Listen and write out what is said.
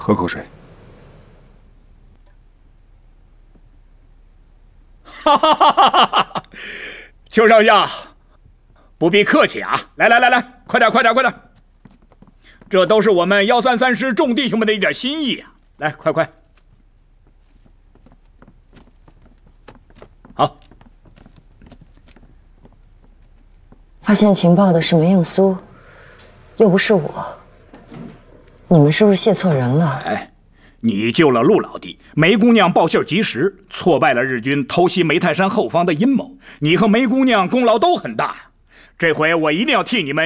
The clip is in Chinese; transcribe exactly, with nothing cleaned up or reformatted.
喝口水。 哈哈哈哈哈！邱少校，不必客气啊！来来来来，快点快点快点！这都是我们幺三三师众弟兄们的一点心意啊！来，快快！好。 发现情报的是梅应苏，又不是我，你们是不是谢错人了？ 哎。 你救了陆老弟，梅姑娘报信及时，挫败了日军偷袭梅泰山后方的阴谋。你和梅姑娘功劳都很大，这回我一定要替你们